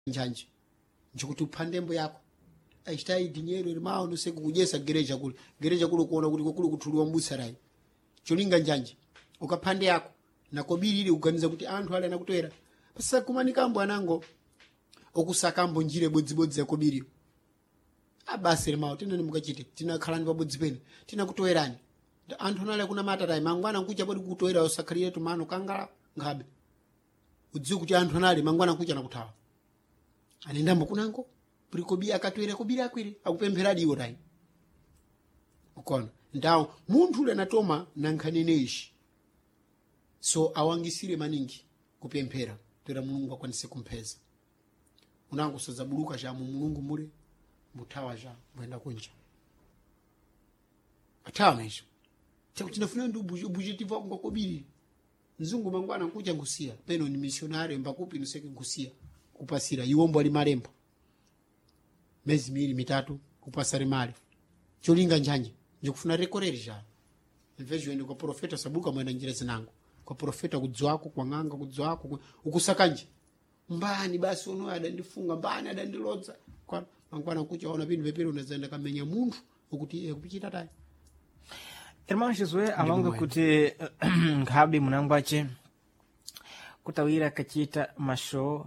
njanje nchikuti uphandembo yako aitai dinero limao noseko kujesa gereja kule kuona kuti kule kutuliwa mbusa rai cholinga njanje ukaphande yako na kobiri ili kuganiza kuti anthu ale anakutwera pasa kumanikambo anango okusakambo njire bodzibodzi yakobiri abasi limao tinani mukachite tinakhalani pabodzi pene tinakutwerani anthu anale kuna matarai mangwana nkucha podi kutwera usakhalire tumano kangala ngabe udziwe kuti anthu anale mangwana nkucha nakuthawa anendambo kunango prikobi akatwera kobiri akwire akupempheradi iwo rai ukona ndawo munthu ule anatoma nankhanene ishi so awangisire maningi kupemphera toera mulungu akwanise kumpheza unango sazabuluka jamu mulungu mule muthawa ja mwenda kunja athawa mesho chakuti nafuna ndi ubujetivu wako ngakobiri mzungu mangwana nkucha ngusia peno ni missionary mbakupi nuseke ngusia kupasira iwombo ali malembo mezi 2-3 kupasare mali cholinga njanje ndikufuna rekoreri ja mvejo ndi kwa profeta sabuka mwenda njira zinango kwa profeta kudzwako kwa nganga kudzwako ukusakanje mbani basi ono adandifunga mbani adandilodza kwa mangwana kucha ona pindi pepero unazaenda kamenya munthu ukuti kupichita tayi Irmão Josué alonga kuti ngabe munangwache kutawira kachita masho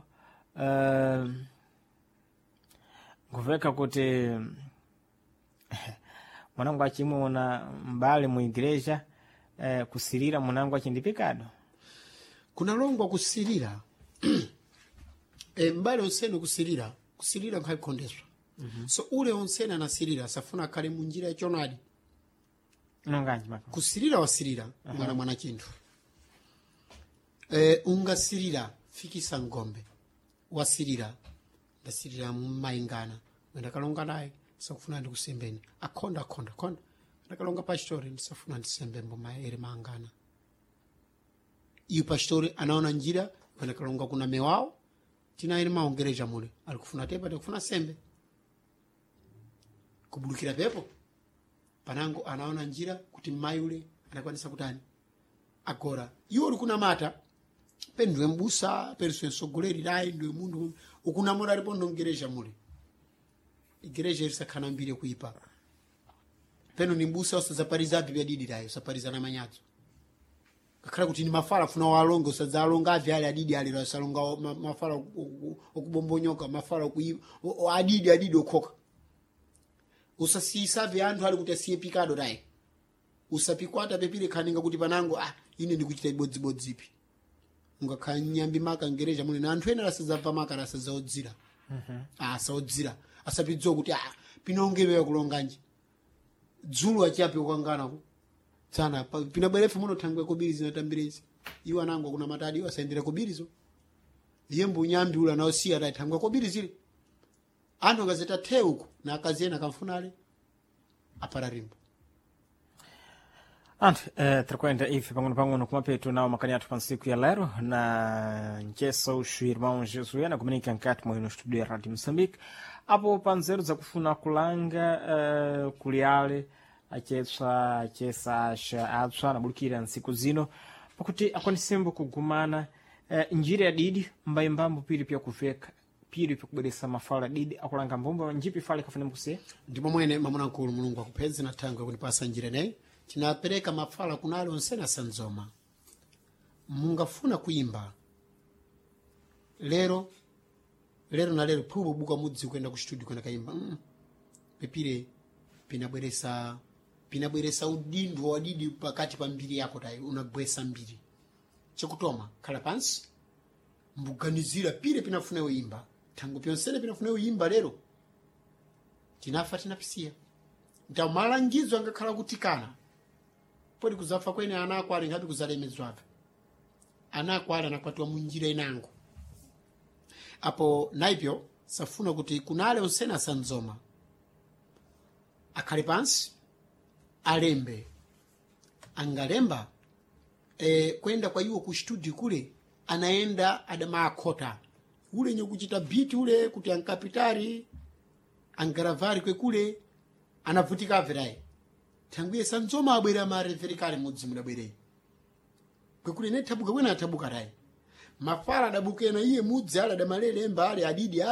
nguveka kuti munangwache muona mbale mu igreja kusirira munangwache ndi pecado kunalongwa kusirira mbale onsene kusirira nkhaikhondeswa so ule onsene anasirira safuna kale munjira yachonadi nonganji mako kusirira wasirira mwana chinthu ungasirira fikisa ngombe wasirira ndasirira maingana ndakalonga naye sakufuna ndi kusembeni akhonda ndakalonga pastori ndisafuna ndisembe mboma ere mangana iyo pastori anaona njira ndakalonga kuna mewao tina ine maongereja mule alikufuna tepa ndikufuna sembe kubulukira pepo panango anaona njira kuti mai ule anakwanisa kutani agora iwo likuna mata pendwe mbusa perswe sogoleri dai ndwe mundu ukunamura lipo ndongereja mule igereja irisakana mbire kuipa peno ni mbusa usazapariza bibya didi dai usapariza na manyadzo kakhala kuti ni mafala funa walongo usazalonga avyali adidi aliro asalonga mafala okubombonyoka mafala adidi okhoka usasisa vyandu ali kuti asiye pikado dai usapikwata pepile khaninga kuti panango ine ndikuchita ibodzibodzipi ungakhanyambi maka ngereja mune na anthu ena asazabva maka asazaodzira asaodzira asapidziwa kuti pinongewe kulonganje dzulu achape ukangana ku tsana pinabwerefe muno thangwe kobiri zinatambirezi iwo anango kuna matadi iwo asaendera kobirizo yembu nyambi ula naosiya dai thangwe kobiri zile anthu ngazeta theuko na akazena kamfunale apararimbo anthu trakwenda ife pang'ono kumapeto nawo makani athu pa ntsiku ya lero na ncheso uxu irmão Josué na kumanika nkati mwa ino studio ya Radio Moçambique apo pa nzeru zakufuna kulanga kuliale achesa atswa nabulukira ntsiku zino pakuti akwanisembo kugumana njira ya didi mbayimbambo pili pya kuveka pili pya kubweresa mafala didi akulanga mbombo njipi fale kafuna mkusiye ndipo mwene mamuna nkulu mulungu akupezi na thangwe kunipasa njira nayi tinapereka mafala kunali onsena sanzoma mungafuna kuimba lero na lero phubu buka mudzi kwenda ku studio kwenda kaimba pepire pinabweresa udindo wa didi pakati pa mbiri yako tayi unabwesa mbiri chekutoma khala pansi mbuganizira pire pinafuna uimba tangu pyonsene pinafuna uimba lero tinafa tinapisiya ndamalangizo angakhala kutikana podi kuzafa kwene anako ali ngapi kuzalemezwabe anako ali anakwatiwa munjira inango apo naipyo safuna kuti kunale onsena sanzoma akhale pansi alembe angalemba kwenda kwa iwo ku studio kule anaenda adama akhota ule nye kuchita biti ule kuti ankapitari angaravari kwekule anavutika avirayi tanguye sanzoma abwera mareverikale mudzi mudabwerei kwekule ne tabuka kwena atabuka rayi mafala adabukena iye mudzi ala adamalele emba ale adidi